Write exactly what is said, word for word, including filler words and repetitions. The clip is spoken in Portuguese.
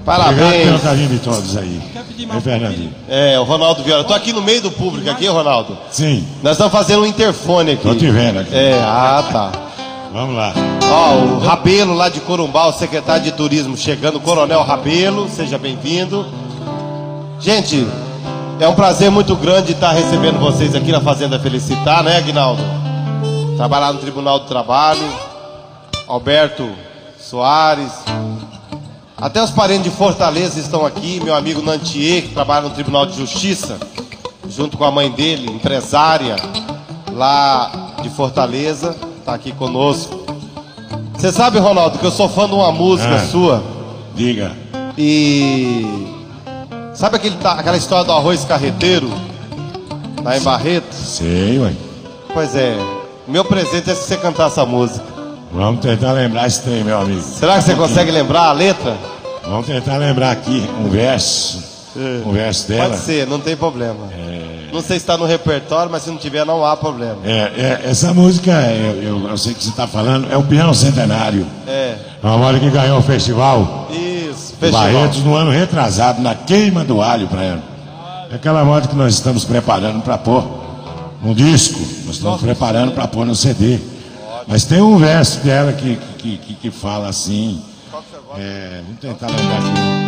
Parabéns. Obrigado pelo carinho de todos aí. É, Fernandinho. É, o Ronaldo Viola. Tô aqui no meio do público aqui, Ronaldo. Sim. Nós estamos fazendo um interfone aqui. Tô te vendo aqui. É, ah, tá. Vamos lá. Ó, o Rabelo lá de Corumbá, o secretário de Turismo chegando, Coronel Rabelo, seja bem-vindo. Gente, é um prazer muito grande estar recebendo vocês aqui na Fazenda Felicitar, né, Aguinaldo? Trabalhar no Tribunal do Trabalho, Alberto Soares, até os parentes de Fortaleza estão aqui, meu amigo Nantier, que trabalha no Tribunal de Justiça, junto com a mãe dele, empresária lá de Fortaleza, está aqui conosco. Você sabe, Ronaldo, que eu sou fã de uma música Ah, sua. Diga. E sabe aquele, aquela história do arroz carreteiro lá em Barreto? Sei, ué. Pois é, meu presente é se você cantar essa música. Vamos tentar lembrar esse trem, meu amigo. Será que você consegue lembrar a letra? Vamos tentar lembrar aqui um verso. É. Um verso dela. Pode ser, não tem problema. É, Não sei se está no repertório, mas se não tiver, não há problema. é, é, essa música, eu, eu, eu sei que você está falando, é o Piano Centenário. É, É uma música que ganhou o festival isso, de festival. Barretos no ano retrasado, na queima do alho para ela. É aquela moda que nós estamos preparando para pôr no disco, nós estamos preparando para pôr no C D. Mas tem um verso dela que, que, que, que fala assim, é, vamos tentar lembrar aqui.